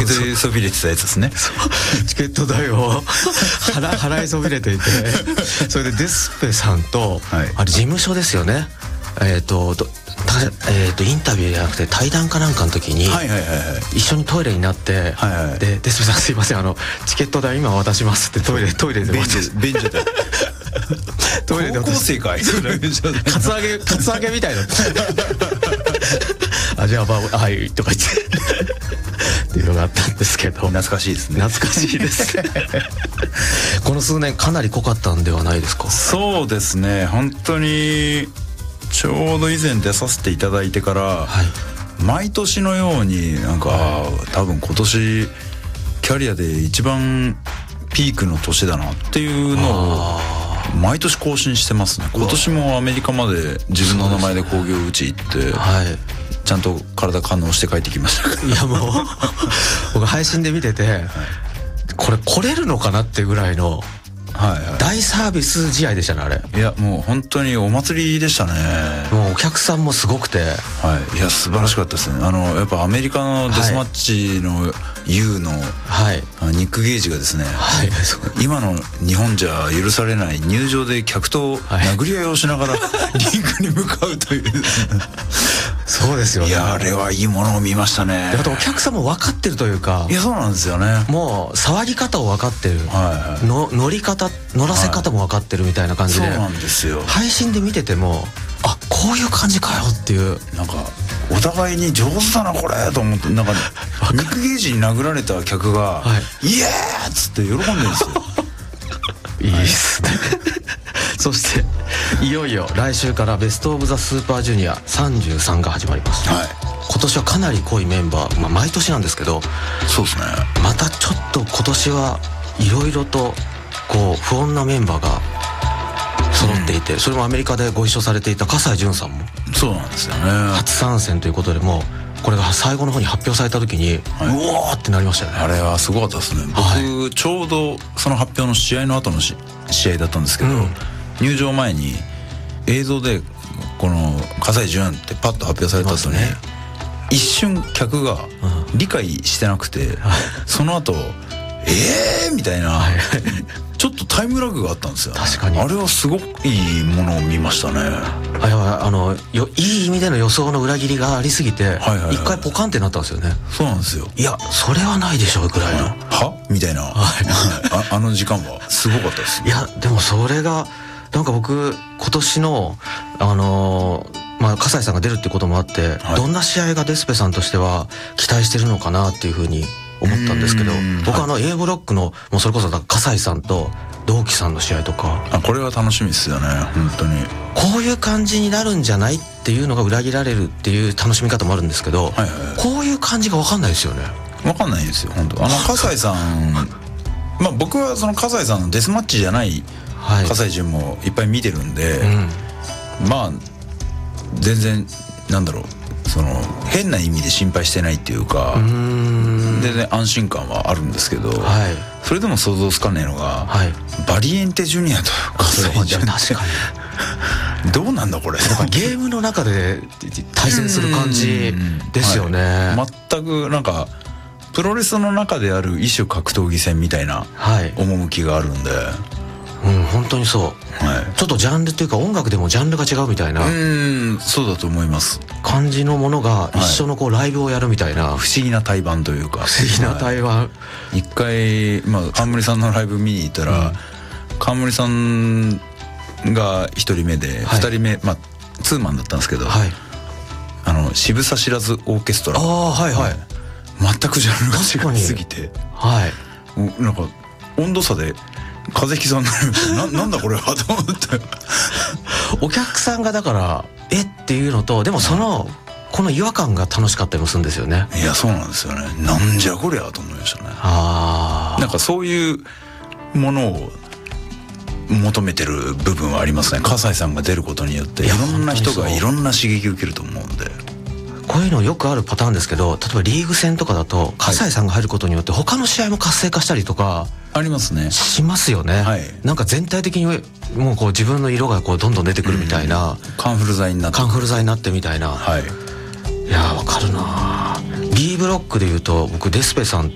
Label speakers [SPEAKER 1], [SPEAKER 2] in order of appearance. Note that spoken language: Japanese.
[SPEAKER 1] でそびれてたやつですね。
[SPEAKER 2] チケット代を払いそびれていて、それでデスペさんと、
[SPEAKER 1] はい、
[SPEAKER 2] あれ事務所ですよね。インタビューじゃなくて対談かなんかの時に一緒にトイレになって、はいはい、でデスペさんすいませんチケット代今渡しますってトイレで
[SPEAKER 1] 便所で
[SPEAKER 2] トイレで
[SPEAKER 1] 高校生かい
[SPEAKER 2] カツアげみたいなあじゃあはいとか言ってっていうのがあったんですけど、
[SPEAKER 1] 懐かしいですね。
[SPEAKER 2] 懐かしいですこの数年かなり濃かったんではないですか。
[SPEAKER 1] そうですね、本当にちょうど以前出させていただいてから、はい、毎年のようになんか多分今年キャリアで一番ピークの年だなっていうのを毎年更新してますね。今年もアメリカまで自分の名前で興行打ち行って、はい、ちゃんと体感応して帰ってきました。
[SPEAKER 2] いやもう僕配信で見てて、はい、これ来れるのかなっていうぐらいの大サービス試合でしたねあれ。
[SPEAKER 1] いやもう本当にお祭りでしたね。
[SPEAKER 2] もうお客さんもすごくて、
[SPEAKER 1] はい、いや素晴らしかったですね。やっぱアメリカのデスマッチの U の、はい、ニック・ゲージがですね、はい、今の日本じゃ許されない入場で客と殴り合いをしながらリングに向かうという
[SPEAKER 2] そうですよね。
[SPEAKER 1] いやあれはいいものを見ましたね。
[SPEAKER 2] あとお客さんも分かってるというか、
[SPEAKER 1] いやそうなんですよね。
[SPEAKER 2] もう騒ぎ方を分かってる、はいはい、乗らせ方も分かってるみたいな感じで、
[SPEAKER 1] そうなんですよ。
[SPEAKER 2] 配信で見ててもあこういう感じかよっていう、
[SPEAKER 1] なんかお互いに上手だなこれと思って、なんかニック・ゲージに殴られた客が、はい、イエーっつって喜んでるんですよ
[SPEAKER 2] いいっすねそしていよいよ来週からベストオブザスーパージュニア33が始まります、はい、今年はかなり濃いメンバー、毎年なんですけど、
[SPEAKER 1] そうですね、
[SPEAKER 2] またちょっと今年はいろいろとこう不穏なメンバーが揃っていて、それもアメリカでご一緒されていた葛西潤さんも
[SPEAKER 1] そうなんですよね、
[SPEAKER 2] 初参戦ということで、もうこれが最後の方に発表された時に、はい、うおーってなりましたよね。
[SPEAKER 1] あれはすごかったですね。僕、はい、ちょうどその発表の試合の後の試合だったんですけど、入場前に映像でこの葛西潤ってパッと発表された後に、一瞬客が理解してなくて、その後みたいな、ちょっとタイムラグがあったんですよ。
[SPEAKER 2] 確かに
[SPEAKER 1] あれはすごくいいものを見ましたね。
[SPEAKER 2] いい意味での予想の裏切りがありすぎて、一回ポカンってなったんですよね。
[SPEAKER 1] そうなんですよ。
[SPEAKER 2] いやそれはないでしょうぐらいの、
[SPEAKER 1] はみたいな、あの時間はすごかったです。
[SPEAKER 2] いやでもそれがなんか僕今年の葛西さんが出るってこともあって、どんな試合がデスペさんとしては期待してるのかなっていうふうに思ったんですけど、僕A ブロックのもうそれこそ葛西さんと同期さんの試合とか、
[SPEAKER 1] これは楽しみですよね本当に。
[SPEAKER 2] こういう感じになるんじゃないっていうのが裏切られるっていう楽しみ方もあるんですけど、こういう感じが分かんないですよね。
[SPEAKER 1] 分かんないですよ本当。葛西さん僕はその葛西さんのデスマッチじゃない葛西潤もいっぱい見てるんで、全然なんだろう、その変な意味で心配してないっていうか、全然安心感はあるんですけど、それでも想像つかねえのが、バリエンテジュニアと葛西潤って確かにどうなんだこれ。
[SPEAKER 2] ゲームの中で対戦する感じですよね。
[SPEAKER 1] 全くなんかプロレスの中である異種格闘技戦みたいな趣があるんで、
[SPEAKER 2] 本当にそう、ちょっとジャンルというか音楽でもジャンルが違うみたいな、
[SPEAKER 1] そうだと思います。
[SPEAKER 2] 感じのものが一緒のこうライブをやるみたいな、
[SPEAKER 1] 不思議な対バンというか、
[SPEAKER 2] 不思議な対バン、
[SPEAKER 1] 一回冠さんのライブ見に行ったら、冠さんが1人目で2人目ツーマンだったんですけど、渋沢知らずオーケストラ、全くジャンルが違いすぎて、なんか温度差で風邪ひきそうになるみたいな、なんだこれはと思って
[SPEAKER 2] お客さんがだからっていうのと、でもこの違和感が楽しかったりもするんですよね。
[SPEAKER 1] いやそうなんですよね。なんじゃこりゃと思いましたね。なんかそういうものを求めてる部分はありますね。葛西さんが出ることによっていろんな人がいろんな刺激を受けると思うんで。
[SPEAKER 2] こういうのよくあるパターンですけど、例えばリーグ戦とかだと葛西さんが入ることによって他の試合も活性化したりとか
[SPEAKER 1] ありますね。
[SPEAKER 2] しますよね。なんか全体的にもうこう自分の色がこうどんどん出てくるみたいな、
[SPEAKER 1] カンフル剤になって
[SPEAKER 2] みたいな、いやわかるな。B ブロックでいうと僕デスペさん